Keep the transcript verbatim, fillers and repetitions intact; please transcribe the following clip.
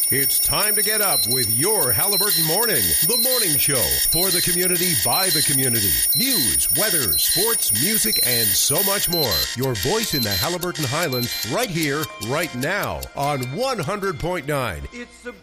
It's time to get up with your Halliburton Morning, the morning show for the community, by the community. News, weather, sports, music, and so much more. Your voice in the Halliburton Highlands right here, right now on one hundred point nine. It's a